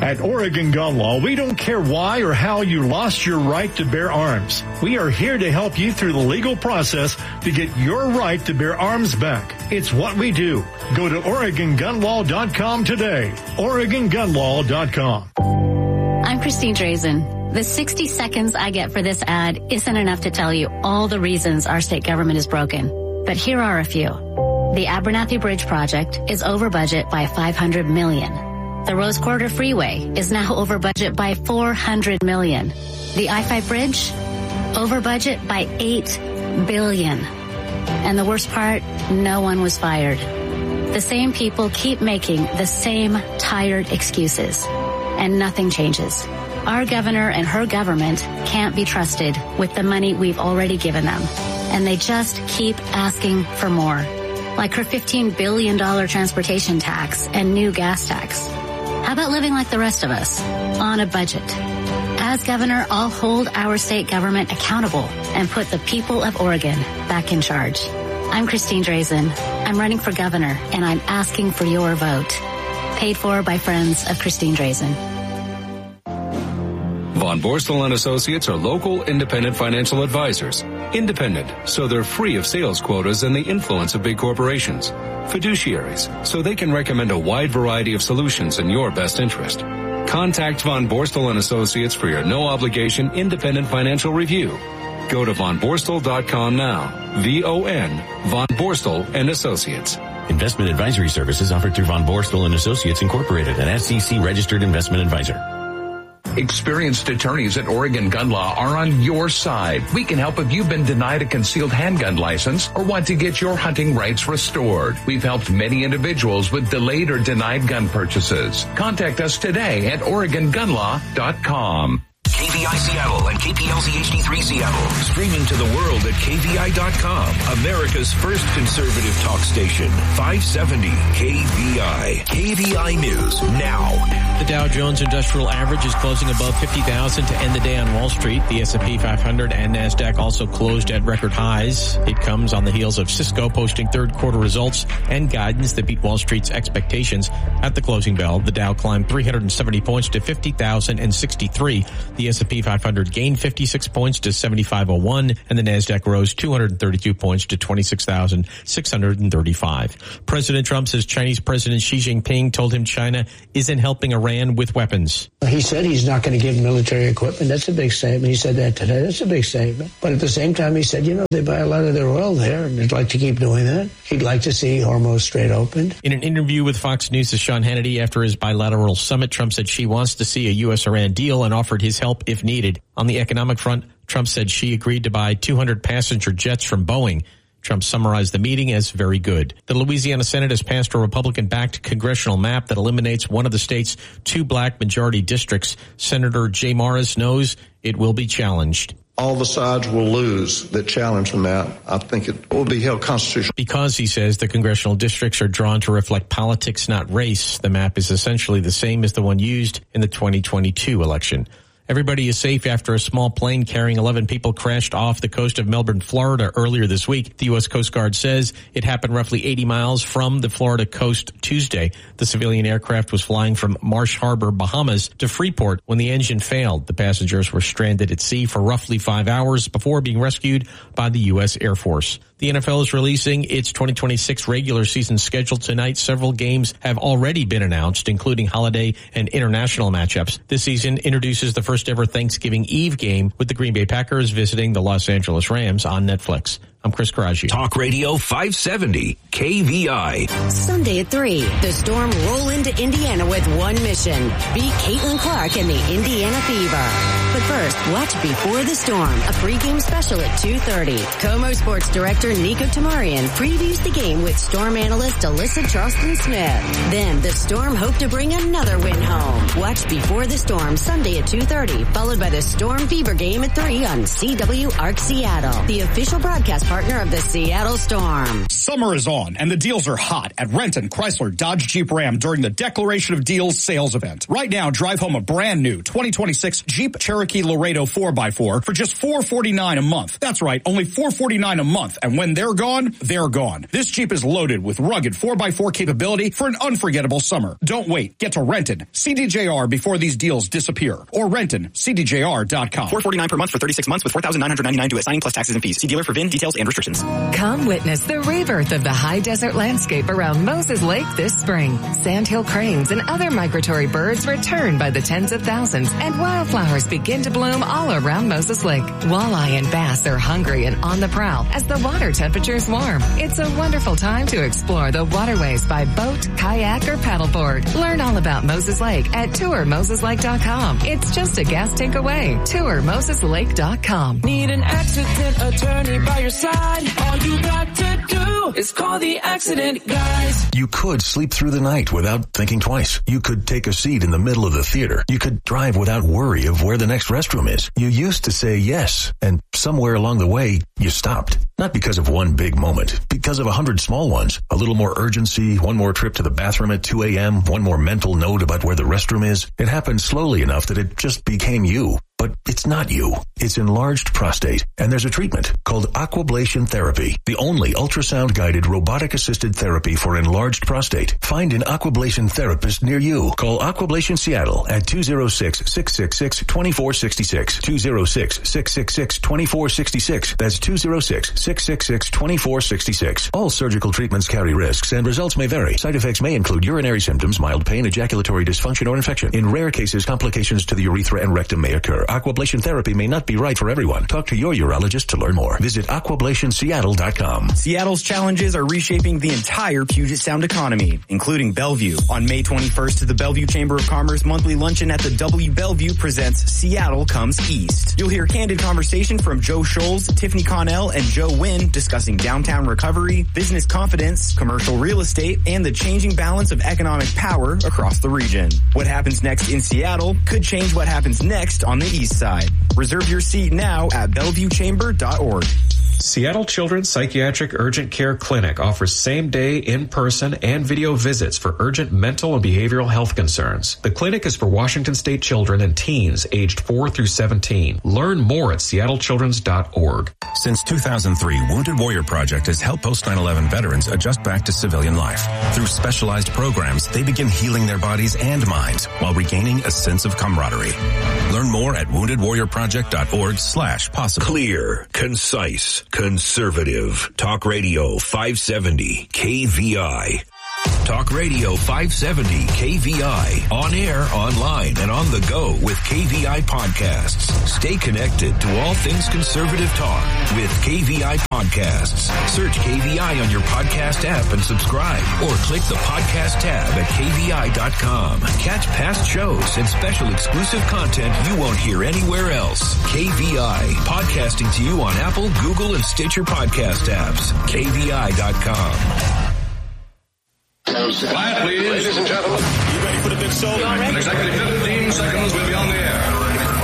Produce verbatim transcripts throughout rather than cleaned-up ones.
At Oregon Gun Law, we don't care why or how you lost your right to bear arms. We are here to help you through the legal process to get your right to bear arms back. It's what we do. Go to Oregon Gun Law dot com today. Oregon Gun Law dot com. I'm Christine Drazen. The sixty seconds I get for this ad isn't enough to tell you all the reasons our state government is broken. But here are a few. The Abernathy Bridge project is over budget by five hundred million dollars. The Rose Quarter Freeway is now over budget by four hundred million dollars. The I five Bridge, over budget by eight billion dollars. And the worst part, no one was fired. The same people keep making the same tired excuses, and nothing changes. Our governor and her government can't be trusted with the money we've already given them, and they just keep asking for more, like her fifteen billion dollars transportation tax and new gas tax. How about living like the rest of us, on a budget? As governor, I'll hold our state government accountable and put the people of Oregon back in charge. I'm Christine Drazen. I'm running for governor, and I'm asking for your vote. Paid for by friends of Christine Drazen. Von Borstel and Associates are local independent financial advisors. Independent, so they're free of sales quotas and the influence of big corporations. Fiduciaries, so they can recommend a wide variety of solutions in your best interest. Contact Von Borstel and Associates for your no-obligation independent financial review. Go to von borstel dot com now. V O N, Von Borstel and Associates. Investment advisory services offered through Von Borstel and Associates Incorporated, an S E C-registered investment advisor. Experienced attorneys at Oregon Gun Law are on your side. We can help if you've been denied a concealed handgun license or want to get your hunting rights restored. We've helped many individuals with delayed or denied gun purchases. Contact us today at Oregon Gun Law dot com. K V I Seattle and K P L Z H D three Seattle. Streaming to the world at K V I dot com. America's first conservative talk station. five seventy K V I. K V I News now. The Dow Jones Industrial Average is closing above fifty thousand to end the day on Wall Street. The S and P five hundred and NASDAQ also closed at record highs. It comes on the heels of Cisco posting third quarter results and guidance that beat Wall Street's expectations. At the closing bell, the Dow climbed three hundred seventy points to fifty thousand sixty-three. The S and P five hundred gained fifty-six points to seventy-five oh one, and the NASDAQ rose two hundred thirty-two points to twenty-six thousand six hundred thirty-five. President Trump says Chinese President Xi Jinping told him China isn't helping Iran with weapons. He said he's not going to give military equipment. That's a big statement. He said that today. That's a big statement. But at the same time, he said, you know, they buy a lot of their oil there, and they'd like to keep doing that. He'd like to see Hormuz Strait opened. In an interview with Fox News' Sean Hannity after his bilateral summit, Trump said Xi wants to see a U S Iran deal and offered his help if needed. On the economic front, Trump said Xi agreed to buy two hundred passenger jets from Boeing. Trump summarized the meeting as very good. The Louisiana Senate has passed a Republican-backed congressional map that eliminates one of the state's two black majority districts. Senator Jay Morris knows it will be challenged. All the sides will lose that challenge the map. I think it will be held constitutional. Because, he says, the congressional districts are drawn to reflect politics, not race. The map is essentially the same as the one used in the twenty twenty-two election. Everybody is safe after a small plane carrying eleven people crashed off the coast of Melbourne, Florida earlier this week. The U S Coast Guard says it happened roughly eighty miles from the Florida coast Tuesday. The civilian aircraft was flying from Marsh Harbor, Bahamas to Freeport when the engine failed. The passengers were stranded at sea for roughly five hours before being rescued by the U S Air Force. The N F L is releasing its twenty twenty-six regular season schedule tonight. Several games have already been announced, including holiday and international matchups. This season introduces the first ever Thanksgiving Eve game with the Green Bay Packers visiting the Los Angeles Rams on Netflix. I'm Chris Karaji. Talk Radio five seventy K V I. Sunday at three, the Storm roll into Indiana with one mission. Beat Caitlin Clark and the Indiana Fever. But first, watch Before the Storm, a pregame special at two thirty. Como Sports Director Nico Tamarian previews the game with Storm analyst Alyssa Charleston-Smith. Then, the Storm hope to bring another win home. Watch Before the Storm Sunday at two thirty, followed by the Storm Fever game at three on C W Arc Seattle, the official broadcast partner of the Seattle Storm. Summer is on, and the deals are hot at Renton, Chrysler, Dodge, Jeep, Ram during the Declaration of Deals sales event. Right now, drive home a brand new twenty twenty-six Jeep Cherokee Laredo four by four for just four hundred forty-nine dollars a month. That's right, only four hundred forty-nine dollars a month. And when they're gone, they're gone. This Jeep is loaded with rugged four by four capability for an unforgettable summer. Don't wait. Get to Renton, C D J R before these deals disappear. Or Renton, C D J R dot com. four hundred forty-nine dollars per month for thirty-six months with four thousand nine hundred ninety-nine dollars due at signing plus taxes and fees. See dealer for V I N details and restrictions. Come witness the rebirth of the high desert landscape around Moses Lake this spring. Sandhill cranes and other migratory birds return by the tens of thousands, and wildflowers begin to bloom all around Moses Lake. Walleye and bass are hungry and on the prowl as the water temperatures warm. It's a wonderful time to explore the waterways by boat, kayak, or paddleboard. Learn all about Moses Lake at tour moses lake dot com. It's just a gas tank away. tour moses lake dot com. Need an accident attorney by your side? All you got to do is call the accident guys. You could sleep through the night without thinking twice. You could take a seat in the middle of the theater. You could drive without worry of where the next restroom is. You used to say yes, and somewhere along the way, you stopped. Not because of one big moment, because of a hundred small ones. A little more urgency, one more trip to the bathroom at two a.m., one more mental note about where the restroom is. It happened slowly enough that it just became you. But it's not you. It's enlarged prostate, and there's a treatment called aquablation therapy, the only ultrasound-guided robotic-assisted therapy for enlarged prostate. Find an aquablation therapist near you. Call Aquablation Seattle at two oh six, six six six, two four six six, two oh six, six six six, two four six six. That's two oh six, six six six, two four six six. All surgical treatments carry risks, and results may vary. Side effects may include urinary symptoms, mild pain, ejaculatory dysfunction, or infection. In rare cases, complications to the urethra and rectum may occur. Aquablation therapy may not be right for everyone. Talk to your urologist to learn more. Visit aquablation seattle dot com. Seattle's challenges are reshaping the entire Puget Sound economy, including Bellevue. On May twenty-first, the Bellevue Chamber of Commerce monthly luncheon at the W Bellevue presents Seattle Comes East. You'll hear candid conversation from Joe Scholes, Tiffany Connell, and Joe Wynn discussing downtown recovery, business confidence, commercial real estate, and the changing balance of economic power across the region. What happens next in Seattle could change what happens next on the east side. Reserve your seat now at bellevue chamber dot org. Seattle Children's Psychiatric Urgent Care Clinic offers same-day, in-person, and video visits for urgent mental and behavioral health concerns. The clinic is for Washington State children and teens aged four through seventeen. Learn more at seattle children's dot org. Since two thousand three, Wounded Warrior Project has helped post nine eleven veterans adjust back to civilian life. Through specialized programs, they begin healing their bodies and minds while regaining a sense of camaraderie. Learn more at wounded warrior project dot org slash possible. Clear, concise, conservative. Talk Radio five seventy K V I. Talk Radio five seventy K V I. On air, online, and on the go with K V I podcasts. Stay connected to all things conservative talk with K V I podcasts. Search K V I on your podcast app and subscribe, or click the podcast tab at K V I dot com. Catch past shows and special exclusive content you won't hear anywhere else. K V I, podcasting to you on Apple, Google, and Stitcher podcast apps. K V I dot com. Quiet, please. Ladies and gentlemen. You ready for the big show? In exactly fifteen seconds, we'll be on the air.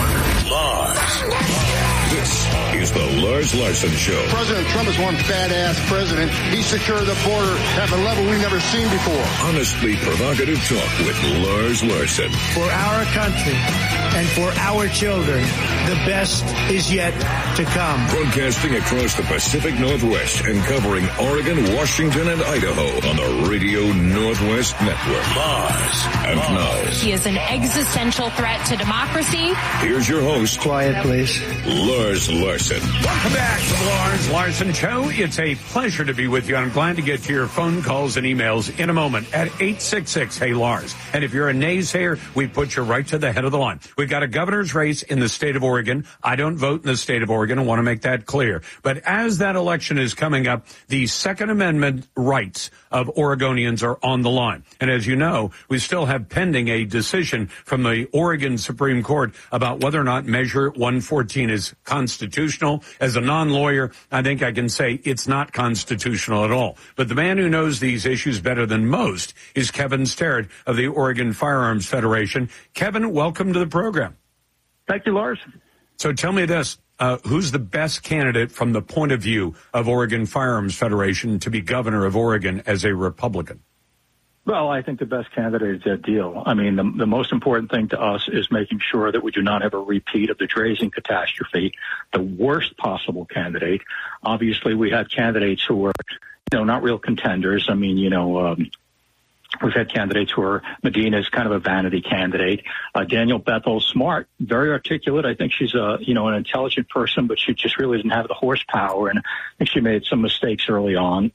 Lars. This is the Lars Larson Show. President Trump is one badass president. He secured the border at a level we've never seen before. Honestly provocative talk with Lars Larson. For our country and for our children, the best is yet to come. Broadcasting across the Pacific Northwest and covering Oregon, Washington, and Idaho on the Radio Northwest Network. Lars. And now. He is an existential threat to democracy. Here's your host. Quiet, please. Lars Larson. Welcome back to the Lars Larson Show. It's a pleasure to be with you. I'm glad to get to your phone calls and emails in a moment at eight six six, hey Lars. And if you're a naysayer, we put you right to the head of the line. We've got a governor's race in the state of Oregon. I don't vote in the state of Oregon. I want to make that clear. But as that election is coming up, the Second Amendment rights of Oregonians are on the line. And as you know, we still have pending a decision from the Oregon Supreme Court about whether or not Measure one fourteen is constitutional. As a non-lawyer, I think I can say it's not constitutional at all. But the man who knows these issues better than most is Kevin Sterrett of the Oregon Firearms Federation. Kevin, welcome to the program. Thank you, Lars. So tell me this. uh, who's the best candidate from the point of view of Oregon Firearms Federation to be governor of Oregon as a Republican? Well, I think the best candidate is Ed Deal. I mean, the, the most important thing to us is making sure that we do not have a repeat of the Drazen catastrophe, the worst possible candidate. Obviously, we had candidates who were, you know, not real contenders. I mean, you know, um, we've had candidates who are, Medina is kind of a vanity candidate. Uh, Daniel Bethel, smart, very articulate. I think she's a, you know, an intelligent person, but she just really didn't have the horsepower, and I think she made some mistakes early on.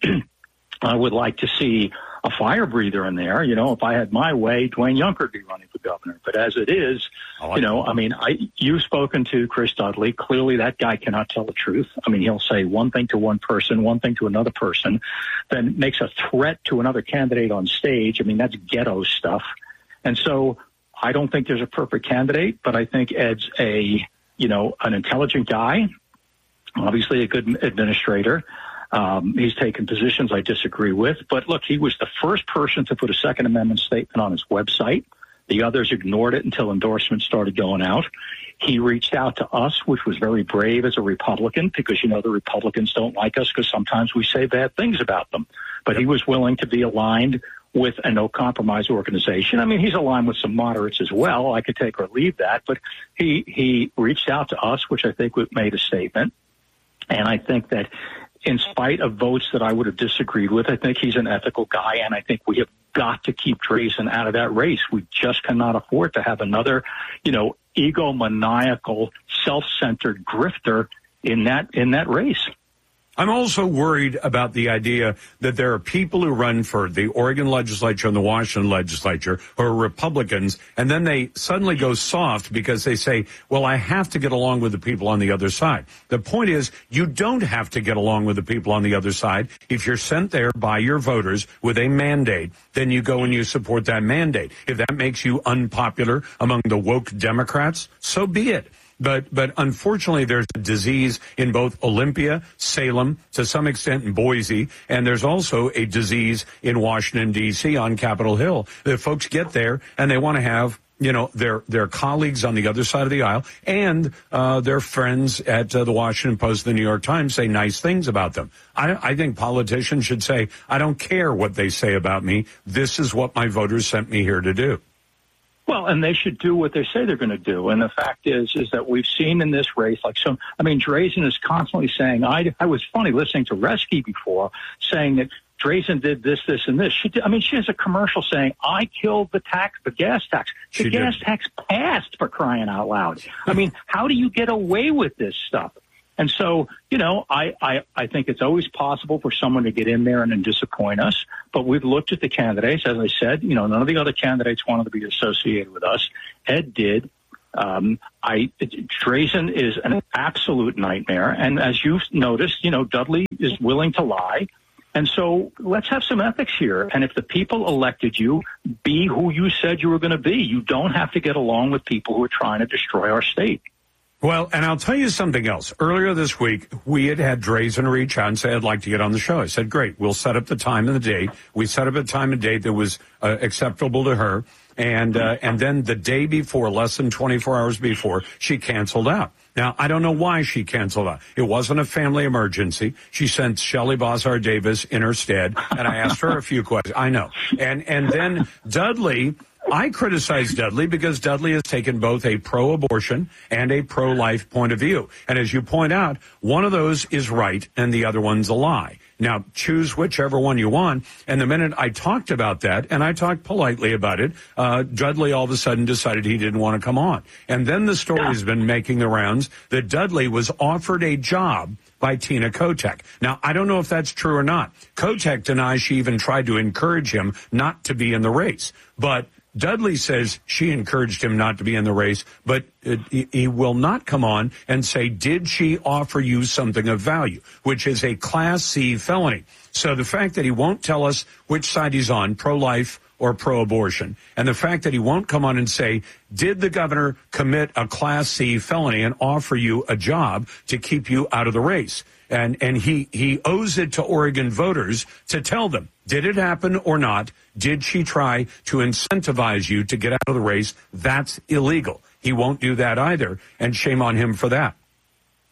I would like to see a fire breather in there. You know, if I had my way, Dwayne Junker would be running for governor. But as it is, like you know, that. I mean, I, you've spoken to Chris Dudley. Clearly that guy cannot tell the truth. I mean, he'll say one thing to one person, one thing to another person, then makes a threat to another candidate on stage. I mean, that's ghetto stuff. And so I don't think there's a perfect candidate, but I think Ed's a, you know, an intelligent guy, obviously a good administrator. Um, he's taken positions I disagree with. But look, he was the first person to put a Second Amendment statement on his website. The others ignored it until endorsements started going out. He reached out to us, which was very brave as a Republican, because, you know, the Republicans don't like us because sometimes we say bad things about them. But he was willing to be aligned with a no-compromise organization. I mean, he's aligned with some moderates as well. I could take or leave that. But he, he reached out to us, which I think made a statement. And I think that in spite of votes that I would have disagreed with, I think he's an ethical guy, and I think we have got to keep Drazen out of that race. We just cannot afford to have another, you know, egomaniacal, self-centered grifter in that in that race. I'm also worried about the idea that there are people who run for the Oregon legislature and the Washington legislature who are Republicans, and then they suddenly go soft because they say, well, I have to get along with the people on the other side. The point is, you don't have to get along with the people on the other side. If you're sent there by your voters with a mandate, then you go and you support that mandate. If that makes you unpopular among the woke Democrats, so be it. But but unfortunately, there's a disease in both Olympia, Salem, to some extent in Boise, and there's also a disease in Washington, D C on Capitol Hill. The folks get there and they want to have, you know, their their colleagues on the other side of the aisle and uh, their friends at uh, the Washington Post, the New York Times say nice things about them. I, I think politicians should say, I don't care what they say about me. This is what my voters sent me here to do. Well, and they should do what they say they're going to do. And the fact is, is that we've seen in this race, like some, I mean, Drazen is constantly saying, I, I was funny listening to Reski before saying that Drazen did this, this, and this. She did, I mean, she has a commercial saying, I killed the tax, the gas tax. The she gas did. tax passed, for crying out loud. I mean, how do you get away with this stuff? And so, you know, I, I, I think it's always possible for someone to get in there and then disappoint us. But we've looked at the candidates. As I said, you know, none of the other candidates wanted to be associated with us. Ed did. Um, I, Drazen is an absolute nightmare. And as you've noticed, you know, Dudley is willing to lie. And so let's have some ethics here. And if the people elected you, be who you said you were going to be. You don't have to get along with people who are trying to destroy our state. Well, and I'll tell you something else. Earlier this week, we had had Drazen reach out and say, I'd like to get on the show. I said, great, we'll set up the time and the date. We set up a time and date that was uh, acceptable to her. And uh, and then the day before, less than twenty-four hours before, she canceled out. Now, I don't know why she canceled out. It wasn't a family emergency. She sent Shelley Bozar Davis in her stead, and I asked her a few questions. I know. And and then Dudley... I criticize Dudley because Dudley has taken both a pro-abortion and a pro-life point of view. And as you point out, one of those is right and the other one's a lie. Now, choose whichever one you want. And the minute I talked about that, and I talked politely about it, uh, Dudley all of a sudden decided he didn't want to come on. And then the story has been making the rounds that Dudley was offered a job by Tina Kotek. Now, I don't know if that's true or not. Kotek denies she even tried to encourage him not to be in the race. But Dudley says she encouraged him not to be in the race, but uh, he, he will not come on and say, did she offer you something of value, which is a Class C felony. So the fact that he won't tell us which side he's on, pro-life or pro-abortion, and the fact that he won't come on and say, did the governor commit a Class C felony and offer you a job to keep you out of the race? And and he, he owes it to Oregon voters to tell them, did it happen or not? Did she try to incentivize you to get out of the race? That's illegal. He won't do that either, and shame on him for that.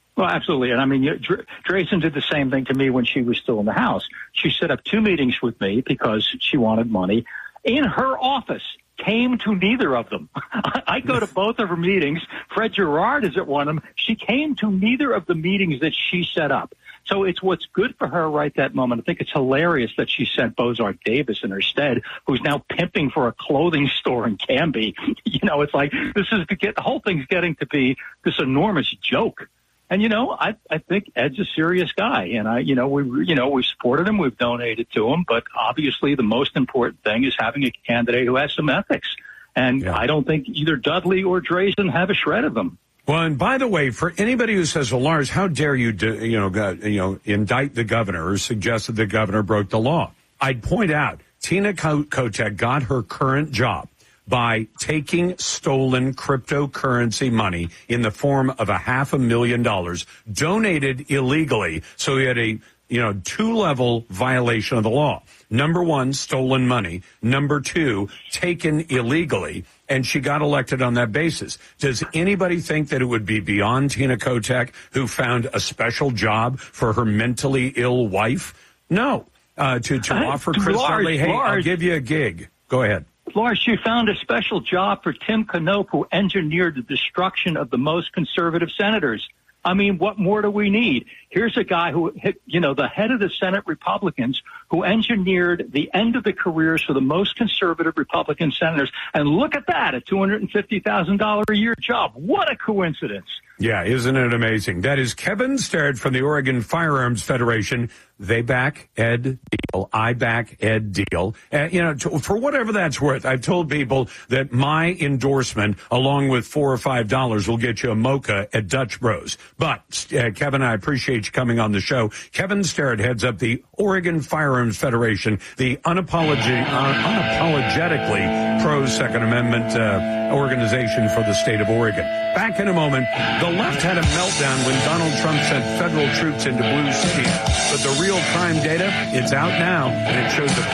Well, absolutely. And I mean, Dr- Drayson did the same thing to me when she was still in the House. She set up two meetings with me because she wanted money in her office. Came to neither of them. I go to both of her meetings. Fred Gerard is at one of them. She came to neither of the meetings that she set up. So it's what's good for her right that moment. I think it's hilarious that she sent Bozark Davis in her stead, who's now pimping for a clothing store in Canby. You know, it's like this is the whole thing's getting to be this enormous joke. And, you know, I, I think Ed's a serious guy. And, I, you know, we, you know, we supported him. We've donated to him. But obviously the most important thing is having a candidate who has some ethics. And yeah. I don't think either Dudley or Drayson have a shred of them. Well, and by the way, for anybody who says, well, Lars, how dare you, do, you know, go, you know, indict the governor or suggest that the governor broke the law? I'd point out Tina Kotek got her current job by taking stolen cryptocurrency money in the form of a half a million dollars donated illegally. So he had a, you know, two-level violation of the law. Number one, stolen money. Number two, taken illegally. And she got elected on that basis. Does anybody think that it would be beyond Tina Kotek, who found a special job for her mentally ill wife? No. Uh, to, to offer Chris Dudley, hey, I'll give you a gig. Go ahead. Lars, you found a special job for Tim Knopp, who engineered the destruction of the most conservative senators. I mean, what more do we need? Here's a guy who, you know, the head of the Senate Republicans who engineered the end of the careers for the most conservative Republican senators. And look at that, a two hundred fifty thousand dollars a year job. What a coincidence. Yeah, isn't it amazing? That is Kevin Starrett from the Oregon Firearms Federation. They back Ed Deal. I back Ed Deal. Uh, you know, to, for whatever that's worth, I've told people that my endorsement, along with four or five dollars, will get you a mocha at Dutch Bros. But, uh, Kevin, I appreciate you coming on the show. Kevin Starrett heads up the Oregon Firearms Federation, the unapologi- uh, unapologetically pro-Second Amendment uh, organization for the state of Oregon. Back in a moment, the left had a meltdown when Donald Trump sent federal troops into blue cities. But the real crime data, it's out now, and it shows a